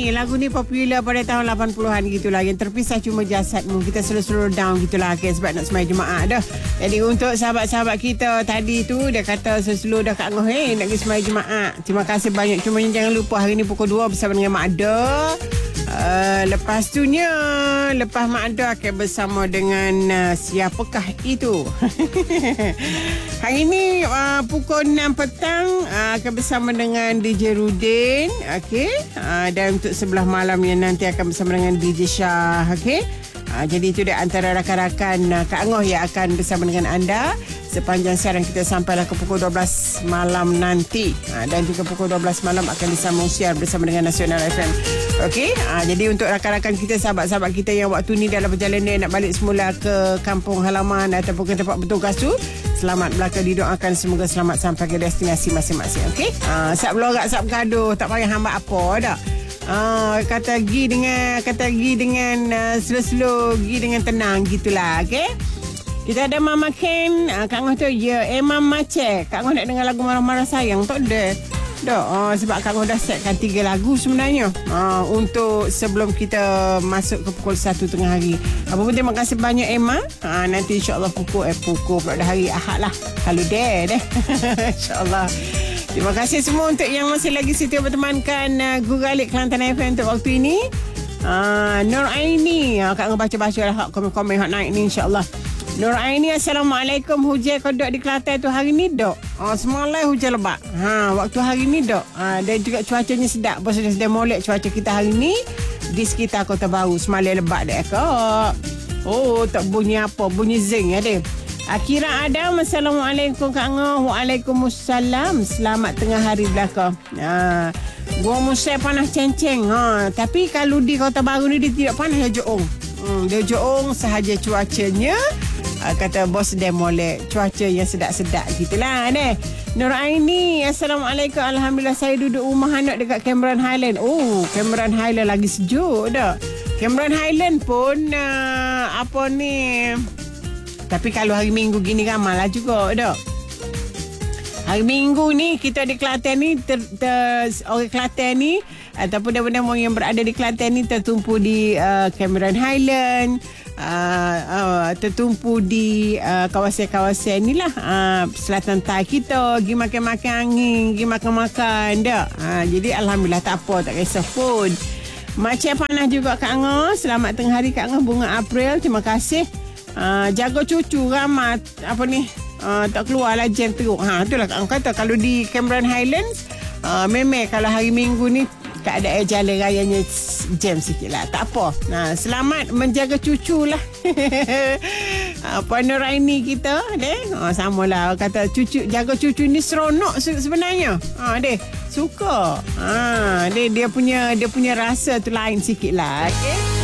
Lagu ni popular pada tahun 80-an gitulah. Yang terpisah cuma jasadmu. Kita slow down gitulah, okay, sebab nak sembahyang Jumaat dah. Jadi untuk sahabat-sahabat kita tadi tu, dia kata slow dah Kak Ngah, nak pergi sembahyang Jumaat. Terima kasih banyak. Cuma jangan lupa hari ni pukul 2 bersama dengan Mak Ada. Lepas Mak Ada akan bersama dengan siapakah itu. Hari ni pukul 6 petang akan bersama dengan DJ Rudin, okey. Dan untuk sebelah malam yang nanti akan bersama dengan DJ Shah, okey. Jadi itu dia antara rakan-rakan Kak Ngoh yang akan bersama dengan anda sepanjang siaran kita sampailah ke pukul 12 malam nanti. Dan juga pukul 12 malam akan disambung siar bersama dengan Nasional FM. Okey, jadi untuk rakan-rakan kita, sahabat-sahabat kita yang waktu ni dalam perjalanan nak balik semula ke kampung halaman ataupun ke tempat bertugas tu, selamat belaka, didoakan semoga selamat sampai ke destinasi masing-masing. Okey, sap belorak, sap gaduh, tak payah hamba apa dah. Kata gi dengan slow-slow, gi dengan tenang gitulah, okey. Kita ada Mama Ken, Kak Ngoh tu, ya, Emam Macek. Kak Ngoh nak dengar lagu Marah-Marah Sayang, tak ada. Sebab Kak Ngoh dah setkan 3 lagu sebenarnya untuk sebelum kita masuk ke pukul 1 tengah hari. Apa pun terima kasih banyak Emma. Nanti insyaAllah pukul pada hari Ahad lah, kalau deh insyaAllah. Terima kasih semua untuk yang masih lagi setia bertemankan Guralik Kelantan FM untuk waktu ini. Nur Aini, Kak Ngoh baca-baca lah komen-komen hot naik ni insyaAllah. Nur Aini, Assalamualaikum. Hujan kodok di Kelantan tu hari ni dok. Semalam hujan lebat. Waktu hari ni dok. Dan juga cuacanya sedap. Bos sedang molek cuaca kita hari ni di sekitar Kota Baru. Semalam lebat dek kak. Tak bunyi apa, bunyi zing ada. Akira Adam, Assalamualaikum Kak Ngoh. Waalaikumsalam. Selamat tengah hari belaka. Gua musai panas ceng-ceng. Tapi kalau di Kota Baru ni dia tidak panas, dia joong. Dia joong sahaja cuacanya. Kata bos demolek, cuaca yang sedap-sedap gitulah deh. Nur Aini, Assalamualaikum. Alhamdulillah saya duduk rumah anak dekat Cameron Highland. Cameron Highland lagi sejuk dah. Cameron Highland pun apa ni, tapi kalau hari Minggu gini ramai lah juga dah. Hari Minggu ni kita di Kelantan ni orang Kelantan ni ataupun demo-demo yang berada di Kelantan ni tertumpu di Cameron Highland, tertumpu di kawasan-kawasan ni lah, selatan Thai kita, pergi makan-makan angin, pergi makan-makan dah. Jadi Alhamdulillah tak apa, tak kisah pun. Macam panas juga Kak Ngoh. Selamat tengah hari Kak Ngoh, bunga April. Terima kasih. Jaga cucu ramai apa ni, tak keluar lah jam teruk. Itulah Kak Ngoh kata kalau di Cameron Highlands memang kalau hari Minggu ni keadaan jalan rayanya jam sikit lah. Tak apa. Selamat menjaga cucu lah. Puan Nuraini kita sama lah. Kata cucu, jaga cucu ni seronok sebenarnya. Dia suka. Dia punya rasa tu lain sikit lah. Okay?